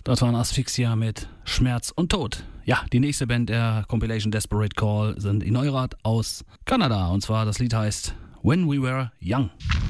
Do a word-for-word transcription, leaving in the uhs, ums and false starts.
Das waren Asphyxia mit Schmerz und Tod. Ja, die nächste Band der Compilation Desperate Call sind Inoirat aus Kanada. Und zwar das Lied heißt When We Were Young.